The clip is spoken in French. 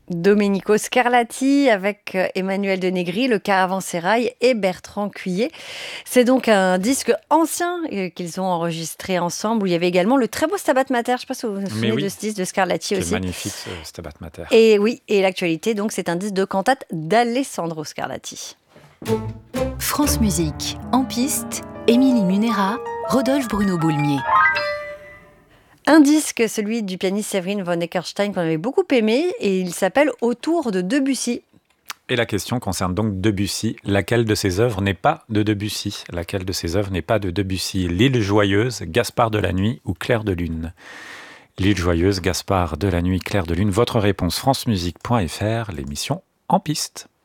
Domenico Scarlatti avec Emmanuel de Negri, le Caravansérail et Bertrand Cuillet. C'est donc un disque ancien qu'ils ont enregistré ensemble, où il y avait également le très beau Stabat Mater. Je ne sais pas si vous vous Mais souvenez de oui, ce disque de Scarlatti qui est aussi. magnifique ce Stabat Mater. Et oui, et l'actualité, donc, c'est un disque de cantate d'Alessandro Scarlatti. France Musique, en piste, Émilie Munera, Rodolphe Bruno Boulmier. Un disque, celui du pianiste Séverine von Eckerstein, qu'on avait beaucoup aimé, et il s'appelle Autour de Debussy. Et la question concerne donc Debussy. Laquelle de ses œuvres n'est pas de Debussy ? Laquelle de ses œuvres n'est pas de Debussy ? L'île joyeuse, Gaspard de la nuit ou Clair de lune ? L'île joyeuse, Gaspard de la nuit, Clair de lune. Votre réponse francemusique.fr, l'émission En piste.